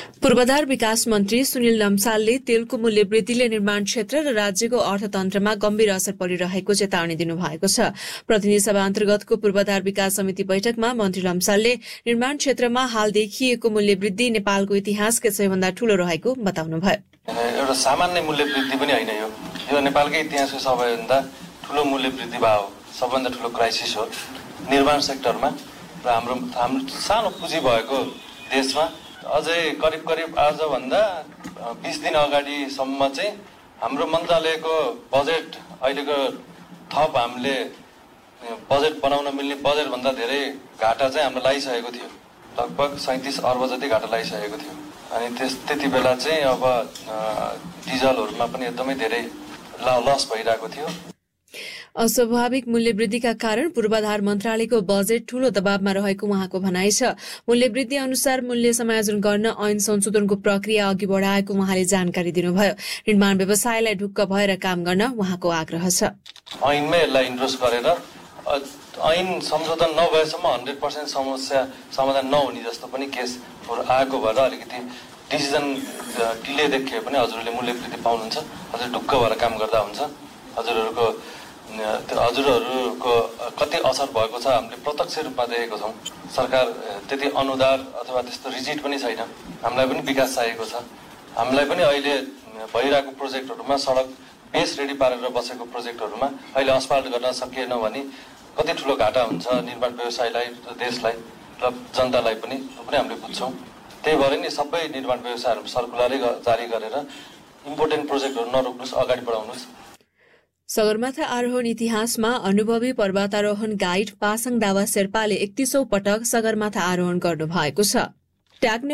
पूर्वाधार विकास मन्त्री सुनिल लम्सालले तेलको मूल्य वृद्धिले निर्माण क्षेत्र र राज्यको अर्थतन्त्रमा गम्भीर असर परिरहेको चेतावनी दिनुभएको छ। प्रतिनिधि सभा अन्तर्गतको पूर्वाधार विकास समिति बैठकमा मन्त्री लम्सालले निर्माण क्षेत्रमा हाल देखिएको मूल्य वृद्धि नेपालको इतिहासकै सबैभन्दा ठूलो रहेको बताउनुभयो। एउटा सामान्य मूल्य वृद्धि पनि होइन, यो नेपालकै इतिहासको सबैभन्दा ठूलो मूल्य वृद्धि भयो, सबभन्दा ठूलो क्राइसिस हो निर्माण सेक्टरमा र हाम्रो सानो पुँजी भएको देशमा। अझै करिब आजभन्दा 20 दिन अगाडिसम्म चाहिँ हाम्रो मन्त्रालयको बजेट अहिलेको थप हामीले बजेट बनाउन मिल्ने बजेटभन्दा धेरै घाटा चाहिँ हाम्रो लागिसकेको थियो। लगभग 37 अर्ब जति घाटा लागिसकेको थियो। अनि त्यति बेला चाहिँ अब डिजलहरूमा पनि एकदमै धेरै लस भइरहेको थियो। अस्वाभाविक मूल्य वृद्धिका कारण पूर्वाधार मन्त्रालयको बजेट ठूलो दबावमा रहेको उहाँको भनाइ छ। मूल्य वृद्धि अनुसार मूल्य समायोजन गर्न ऐन संशोधनको प्रक्रिया अघि बढाएको उहाँले जानकारी दिनुभयो। निर्माण व्यवसायलाई ढुक्क भएर काम गर्न उहाँको आग्रह छ। ऐनमै यसलाई इन्ट्रोड्युस गरेर ऐन संशोधन नभएसम्म 100% समस्या समाधान नहुने जस्तो पनि केसहरू आएको भएर अलिकति डिसिजन डिले देखिए पनि हजुरहरूले मूल्य वृद्धि पाउनुहुन्छ। हजुर ढुक्क भएर काम गर्दा हुन्छ। हजुरहरूको कति असर भएको छ हामीले प्रत्यक्ष रूपमा देखेको छौँ। सरकार त्यति अनुदार अथवा त्यस्तो रिजिड पनि छैन। हामीलाई पनि विकास चाहिएको छ। हामीलाई पनि अहिले भइरहेको प्रोजेक्टहरूमा सडक बेस रेडी पारेर बसेको प्रोजेक्टहरूमा अहिले असफाल्ट गर्न सकिएन भने कति ठुलो घाटा हुन्छ निर्माण व्यवसायलाई, देशलाई र जनतालाई पनि हामीले बुझ्छौँ। त्यही भएर नि सबै निर्माण व्यवसायहरू सर्कुलरै जारी गरेर इम्पोर्टेन्ट प्रोजेक्टहरू नरोक्नुहोस्, अगाडि बढाउनुहोस्। सगरमाथा आरोहण इतिहासमा अनुभवी पर्वतारोहण गाइड पासाङ दावा शेर्पाले 31औं पटक सगरमाथा आरोहण गर्नु भएको छ।